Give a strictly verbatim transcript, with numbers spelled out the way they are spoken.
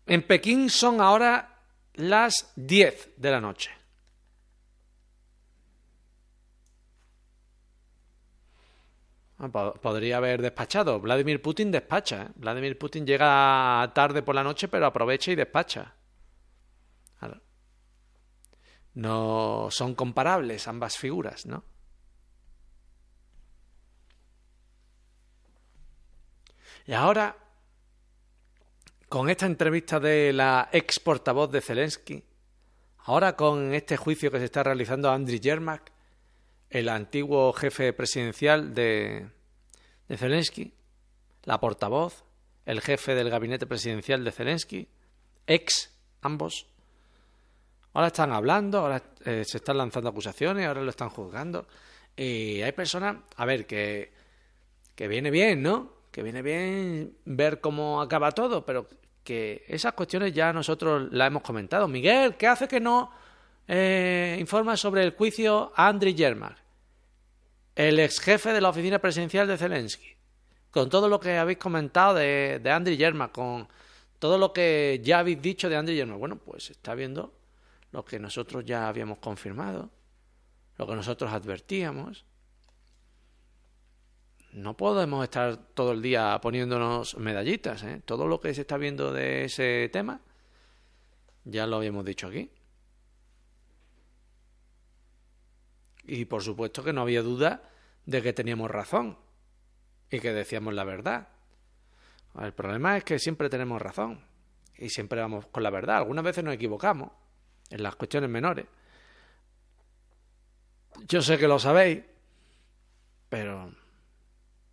En Pekín son ahora las diez de la noche. Podría haber despachado. Vladimir Putin despacha. ¿eh? Vladimir Putin llega tarde por la noche, pero aprovecha y despacha. Claro. No son comparables ambas figuras, ¿no? Y ahora, con esta entrevista de la ex portavoz de Zelensky, ahora con este juicio que se está realizando a Andriy Yermak, el antiguo jefe presidencial de, de Zelensky, la portavoz, el jefe del gabinete presidencial de Zelensky, ex ambos, ahora están hablando, ahora eh, se están lanzando acusaciones, ahora lo están juzgando. Y hay personas, a ver, que, que viene bien, ¿no? Que viene bien ver cómo acaba todo, pero que esas cuestiones ya nosotros las hemos comentado. Miguel, ¿qué hace que no eh, informa sobre el juicio a Andriy Yermak, el ex jefe de la oficina presidencial de Zelensky? Con todo lo que habéis comentado de, de Andriy Yermak, con todo lo que ya habéis dicho de Andriy Yermak, bueno, pues está viendo lo que nosotros ya habíamos confirmado, lo que nosotros advertíamos. No podemos estar todo el día poniéndonos medallitas, ¿eh? Todo lo que se está viendo de ese tema ya lo habíamos dicho aquí. Y por supuesto que no había duda de que teníamos razón y que decíamos la verdad. El problema es que siempre tenemos razón y siempre vamos con la verdad. Algunas veces nos equivocamos en las cuestiones menores. Yo sé que lo sabéis, pero